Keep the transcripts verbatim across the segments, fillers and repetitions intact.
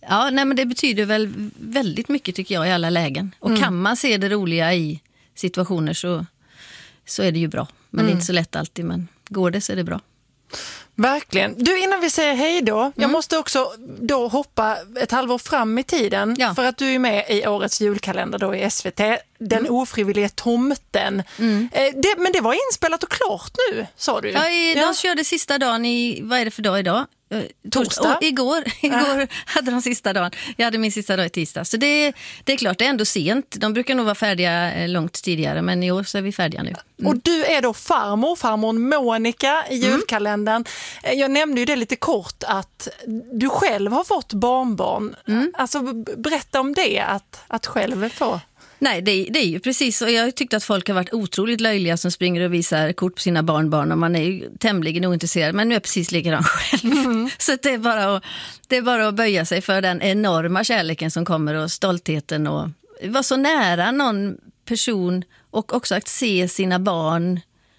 Ja, nej, men det betyder väl väldigt mycket tycker jag i alla lägen. Och mm. kan man se det roliga i situationer så, så är det ju bra. Men mm. det är inte så lätt alltid, men går det så är det bra. Verkligen. Du, innan vi säger hej då, mm. jag måste också då hoppa ett halvår fram i tiden ja. för att du är med i årets julkalender då i S V T, Den mm. ofrivilliga tomten. Mm. Eh, det, men det var inspelat och klart nu, sa du. Ja, i, ja. de körde sista dagen i, vad är det för dag idag? Torsdag. Och igår igår ja. hade de sista dagen. Jag hade min sista dag i tisdag. Så det, det är klart, det är ändå sent. De brukar nog vara färdiga långt tidigare, men i år så är vi färdiga nu. Mm. Och du är då farmor, farmor Monica i julkalendern. Mm. Jag nämnde ju det lite kort att du själv har fått barnbarn. Mm. Alltså berätta om det, att, att själv få. Nej, det, det är ju precis så. Jag tyckte att folk har varit otroligt löjliga som springer och visar kort på sina barnbarn och man är ju tämligen ointresserad, men nu är jag precis likadan själv. Mm. Så det är, bara att, det är bara att böja sig för den enorma kärleken som kommer och stoltheten och vara så nära någon person och också att se sina barn,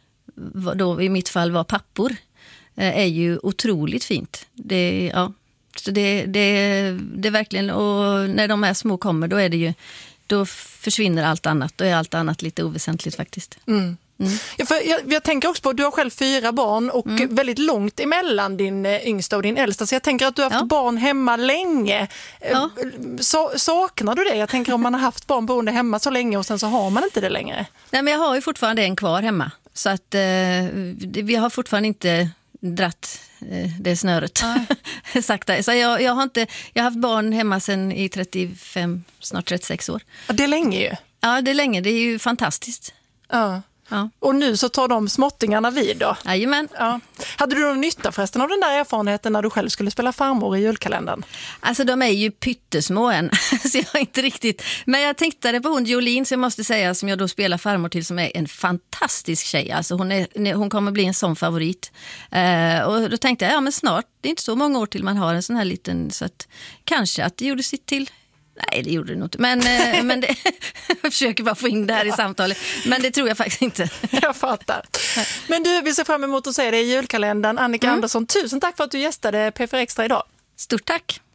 då i mitt fall var pappor, är ju otroligt fint. Det, ja, så det, det, det är verkligen, och när de här små kommer då är det ju då försvinner allt annat. Då är allt annat lite oväsentligt faktiskt. Mm. Mm. Ja, för jag, jag tänker också på att du har själv fyra barn och mm. väldigt långt emellan din yngsta och din äldsta. Så jag tänker att du har haft ja. barn hemma länge. Ja. Så, saknar du det? Jag tänker om man har haft barn boende hemma så länge och sen så har man inte det längre. Nej, men jag har ju fortfarande en kvar hemma. Så att eh, vi har fortfarande inte dratt eh, det snöret. Sakta. Så jag, jag har inte, jag har haft barn hemma sedan i trettiofem, snart trettiosex år. Ja, det är länge ju. Ja, det är länge. Det är ju fantastiskt. Ja. Ja. Och nu så tar de småttingarna vid då. Jajamän. Ja. Hade du någon nytta förresten av den där erfarenheten när du själv skulle spela farmor i julkalendern? Alltså de är ju pyttesmå än. Så jag har inte riktigt. Men jag tänkte på hon Jolene som jag måste säga som jag då spelar farmor till som är en fantastisk tjej. Alltså hon, är, hon kommer bli en sån favorit. Uh, och då tänkte jag, ja men snart, det är inte så många år till man har en sån här liten, så att kanske att det gjorde sitt till. Nej, det gjorde det nog inte. Men, men det, jag försöker bara få in det här i samtalet. Men det tror jag faktiskt inte. Jag fattar. Men du, vi ser fram emot att se dig i julkalendern. Annika mm. Andersson, tusen tack för att du gästade P fyra Extra idag. Stort tack.